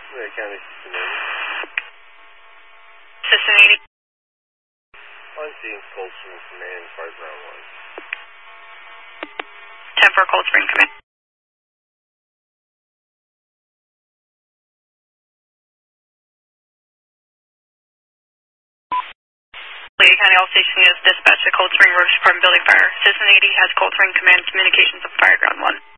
Ray County, System 80. System 80. I'm seeing Cold Spring Command, fire ground 1. 10 for Cold Spring Command. Lady County All Station is dispatched to Cold Spring Road Department Building Fire. System 80 has Cold Spring Command communications of fire ground 1.